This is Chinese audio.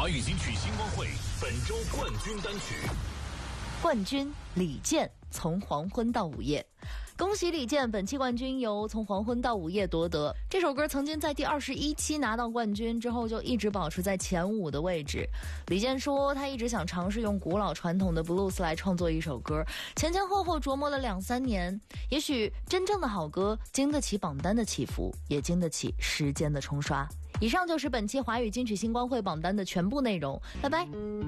华语金曲星光会本周冠军单曲， 冠军李健，从黄昏到午夜。恭喜李健，本期冠军由从黄昏到午夜夺得。这首歌曾经在第21期拿到冠军之后，就一直保持在前5的位置。李健说，他一直想尝试用古老传统的 blues 来创作一首歌，前后琢磨了2-3年。也许真正的好歌经得起榜单的起伏，也经得起时间的冲刷。以上就是本期华语金曲星光会榜单的全部内容，拜拜。